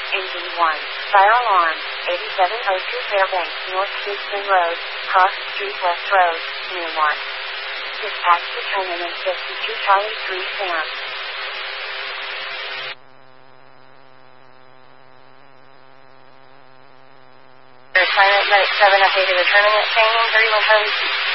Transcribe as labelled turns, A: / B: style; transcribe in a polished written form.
A: Engine 1. Fire alarm. 8702 Fairbanks North Houston Road, Cross Street West Road, Newark. Dispatch determinant 52 Charlie 3 Sam.
B: Assignment Medic 7 updated determinant changing 31 Charlie 2.